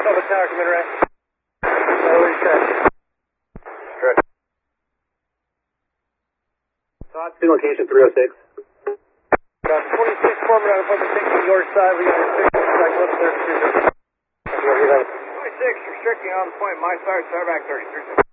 Public tower, come in, right? Holy shit. Stretch. Talk to location 306. Got 26 Foreman out of public 16 York side. We got restrictions back left 32. 26 restricting on point, my side, back 33.